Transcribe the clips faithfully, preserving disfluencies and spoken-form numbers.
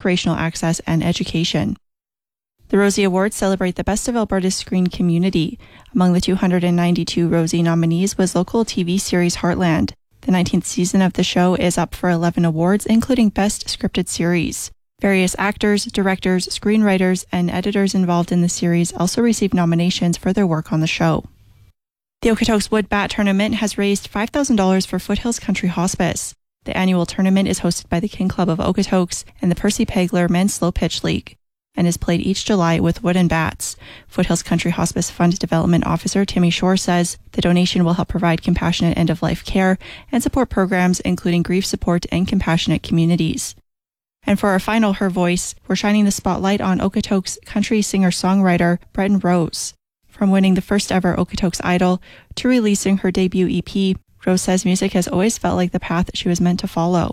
recreational access and education. The Rosie Awards celebrate the best of Alberta's screen community. Among the two hundred ninety-two Rosie nominees was local T V series Heartland. The nineteenth season of the show is up for eleven awards, including Best Scripted Series. Various actors, directors, screenwriters, and editors involved in the series also received nominations for their work on the show. The Okotoks Wood Bat Tournament has raised five thousand dollars for Foothills Country Hospice. The annual tournament is hosted by the King Club of Okotoks and the Percy Pegler Men's Slow Pitch League, and is played each July with wooden bats. Foothills Country Hospice Fund Development Officer Timmy Shore says the donation will help provide compassionate end-of-life care and support programs including grief support and compassionate communities. And for our final Her Voice, we're shining the spotlight on Okotoks country singer-songwriter Breton Rose. From winning the first ever Okotoks Idol to releasing her debut E P, Rose says music has always felt like the path she was meant to follow.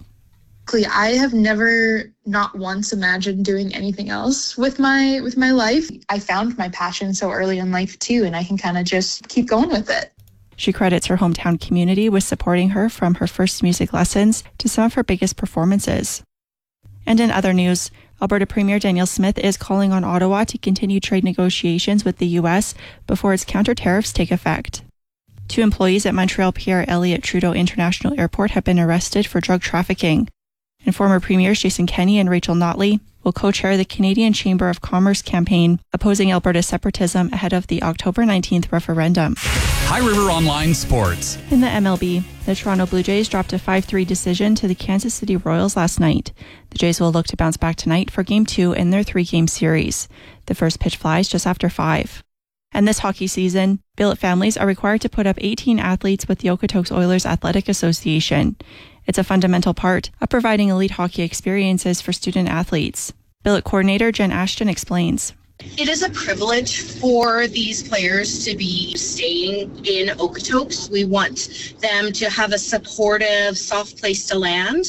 I have never not once imagined doing anything else with my with my life. I found my passion so early in life too, and I can kind of just keep going with it. She credits her hometown community with supporting her from her first music lessons to some of her biggest performances. And in other news, Alberta Premier Danielle Smith is calling on Ottawa to continue trade negotiations with the U S before its counter-tariffs take effect. Two employees at Montreal Pierre Elliott Trudeau International Airport have been arrested for drug trafficking. And former Premiers Jason Kenney and Rachel Notley will co-chair the Canadian Chamber of Commerce campaign opposing Alberta's separatism ahead of the October nineteenth referendum. High River Online Sports. In the M L B, the Toronto Blue Jays dropped a five three decision to the Kansas City Royals last night. The Jays will look to bounce back tonight for Game two in their three-game series. The first pitch flies just after five. And this hockey season, billet families are required to put up eighteen athletes with the Okotoks Oilers Athletic Association. It's a fundamental part of providing elite hockey experiences for student athletes. Billet coordinator Jen Ashton explains. It is a privilege for these players to be staying in Okotoks. We want them to have a supportive, soft place to land.